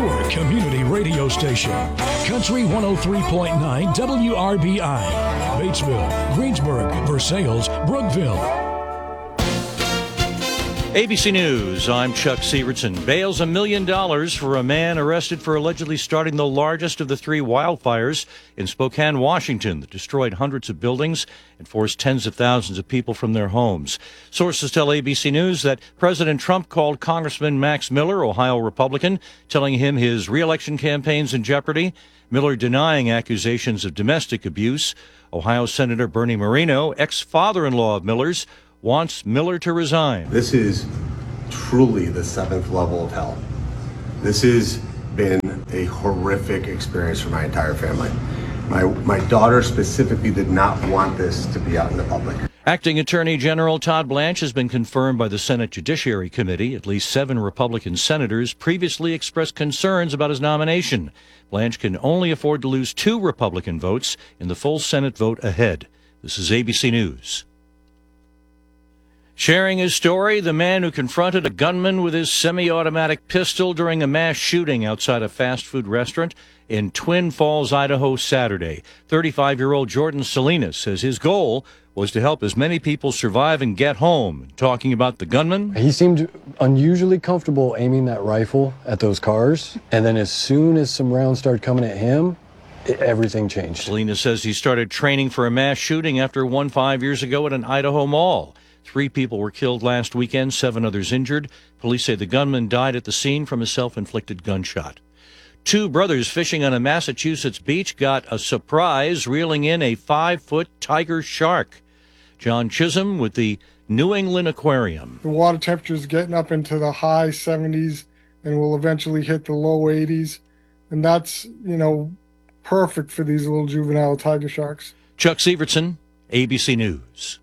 your community radio station. Country 103.9 WRBI. Batesville, Greensburg, Versailles, Brookville. ABC News, I'm Chuck Sievertson. Bails $1 million for a man arrested for allegedly starting the largest of the three wildfires in Spokane, Washington, that destroyed hundreds of buildings and forced tens of thousands of people from their homes. Sources tell ABC News that President Trump called Congressman Max Miller, Ohio Republican, telling him his re-election campaign's in jeopardy. Miller denying accusations of domestic abuse. Ohio Senator Bernie Moreno, ex-father-in-law of Miller's, wants Miller to resign. This is truly the seventh level of hell. This has been a horrific experience for my entire family. My daughter specifically did not want this to be out in the public. Acting Attorney General Todd Blanche has been confirmed by the Senate Judiciary Committee. At least 7 Republican senators previously expressed concerns about his nomination. Blanche can only afford to lose 2 Republican votes in the full Senate vote ahead. This is ABC News. Sharing his story, the man who confronted a gunman with his semi-automatic pistol during a mass shooting outside a fast food restaurant in Twin Falls, Idaho, Saturday. 35-year-old Jordan Salinas says his goal was to help as many people survive and get home. Talking about the gunman, he seemed unusually comfortable aiming that rifle at those cars, and then as soon as some rounds started coming at him, everything changed. Salinas says he started training for a mass shooting after one 5 years ago at an Idaho mall. 3 people were killed last weekend, 7 others injured. Police say the gunman died at the scene from a self-inflicted gunshot. 2 brothers fishing on a Massachusetts beach got a surprise, reeling in a 5-foot tiger shark. John Chisholm with the New England Aquarium. The water temperature is getting up into the high 70s and will eventually hit the low 80s. And that's, perfect for these little juvenile tiger sharks. Chuck Sievertson, ABC News.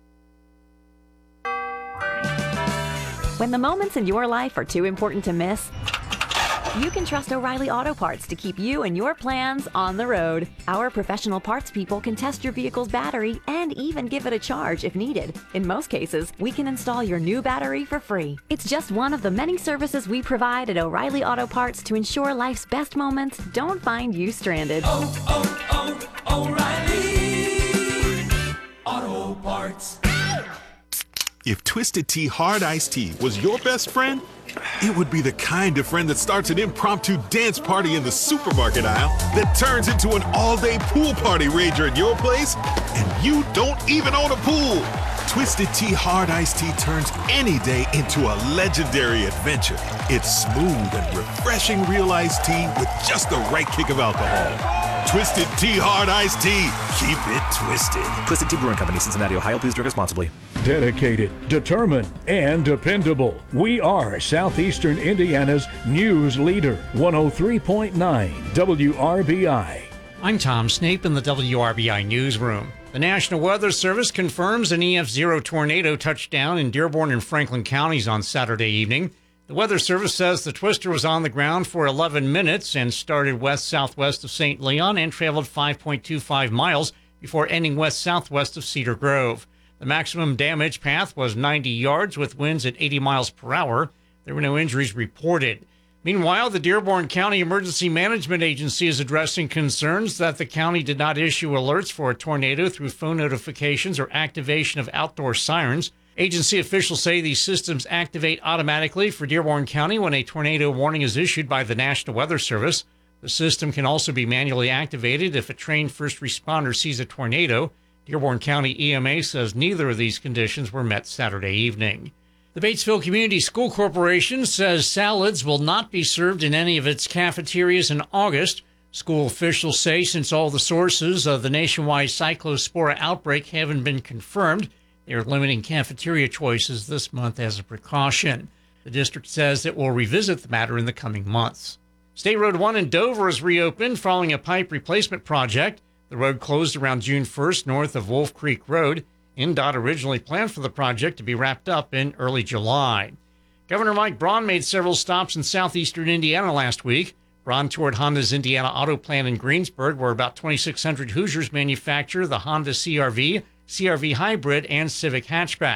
When the moments in your life are too important to miss, you can trust O'Reilly Auto Parts to keep you and your plans on the road. Our professional parts people can test your vehicle's battery and even give it a charge if needed. In most cases, we can install your new battery for free. It's just one of the many services we provide at O'Reilly Auto Parts to ensure life's best moments don't find you stranded. O'Reilly Auto Parts. If Twisted Tea Hard Iced Tea was your best friend, it would be the kind of friend that starts an impromptu dance party in the supermarket aisle that turns into an all-day pool party rager at your place, and you don't even own a pool. Twisted Tea Hard Iced Tea turns any day into a legendary adventure. It's smooth and refreshing real iced tea with just the right kick of alcohol. Twisted Tea Hard Iced Tea. Keep it twisted. Twisted Tea Brewing Company, Cincinnati, Ohio. Please drink responsibly. Dedicated, determined, and dependable. We are Southeastern Indiana's news leader. 103.9 WRBI. I'm Tom Snape in the WRBI newsroom. The National Weather Service confirms an EF0 tornado touched down in Dearborn and Franklin counties on Saturday evening. The Weather Service says the twister was on the ground for 11 minutes and started west-southwest of St. Leon and traveled 5.25 miles before ending west-southwest of Cedar Grove. The maximum damage path was 90 yards with winds at 80 miles per hour. There were no injuries reported. Meanwhile, the Dearborn County Emergency Management Agency is addressing concerns that the county did not issue alerts for a tornado through phone notifications or activation of outdoor sirens. Agency officials say these systems activate automatically for Dearborn County when a tornado warning is issued by the National Weather Service. The system can also be manually activated if a trained first responder sees a tornado. Dearborn County EMA says neither of these conditions were met Saturday evening. The Batesville Community School Corporation says salads will not be served in any of its cafeterias in August. School officials say since all the sources of the nationwide cyclospora outbreak haven't been confirmed, they are limiting cafeteria choices this month as a precaution. The district says it will revisit the matter in the coming months. State Road 1 in Dover is reopened following a pipe replacement project. The road closed around June 1st north of Wolf Creek Road. INDOT originally planned for the project to be wrapped up in early July. Governor Mike Braun made several stops in southeastern Indiana last week. Braun toured Honda's Indiana Auto Plant in Greensburg, where about 2,600 Hoosiers manufacture the Honda CR-V, CR-V Hybrid, and Civic hatchback.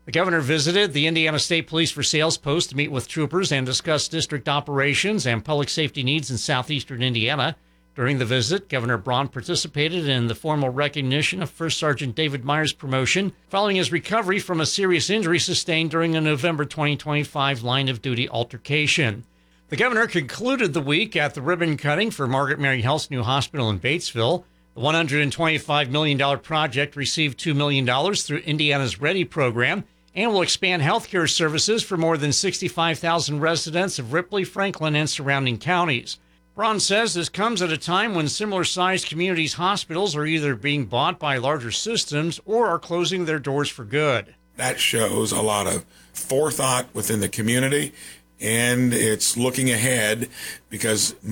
The governor visited the Indiana State Police for Sales Post to meet with troopers and discuss district operations and public safety needs in southeastern Indiana. During the visit, Governor Braun participated in the formal recognition of First Sergeant David Meyer's promotion following his recovery from a serious injury sustained during a November 2025 line-of-duty altercation. The governor concluded the week at the ribbon cutting for Margaret Mary Health's new hospital in Batesville. The $125 million project received $2 million through Indiana's READY program and will expand healthcare services for more than 65,000 residents of Ripley, Franklin, and surrounding counties. Braun says this comes at a time when similar-sized communities' hospitals are either being bought by larger systems or are closing their doors for good. That shows a lot of forethought within the community, and it's looking ahead because